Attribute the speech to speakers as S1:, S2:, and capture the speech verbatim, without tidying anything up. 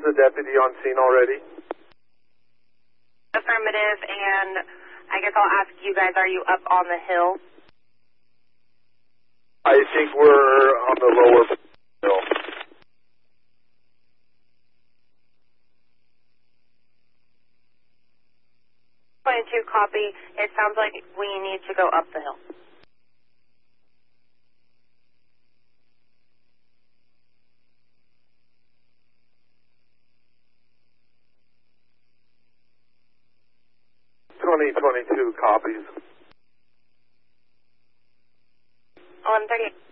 S1: a deputy on scene already?
S2: Affirmative, and I guess I'll ask you guys, are you up on the hill?
S1: I think we're on the lower hill.
S2: twenty-two, copy. It sounds like we need to go up the hill.
S1: twenty twenty-two copies.
S2: eleven thirty-eight.